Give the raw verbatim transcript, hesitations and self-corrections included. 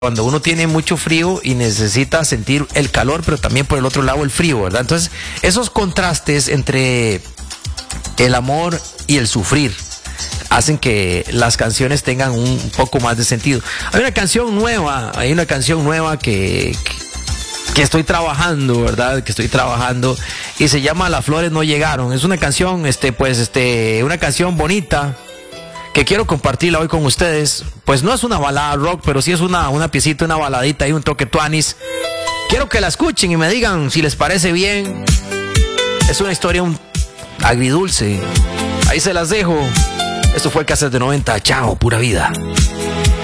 cuando uno tiene mucho frío y necesita sentir el calor, pero también por el otro lado el frío, ¿verdad? Entonces, esos contrastes entre el amor y el sufrir hacen que las canciones tengan un poco más de sentido. Hay una canción nueva, hay una canción nueva que, que, que estoy trabajando, ¿verdad? Que estoy trabajando y se llama Las flores no llegaron. Es una canción, este, pues, este, una canción bonita que quiero compartirla hoy con ustedes. Pues no es una balada rock, pero sí es una, una piecita, una baladita y un toque tuanis. Quiero que la escuchen y me digan si les parece bien. Es una historia un agridulce. Ahí se las dejo. Esto fue el Cassette de noventa. Chao, pura vida.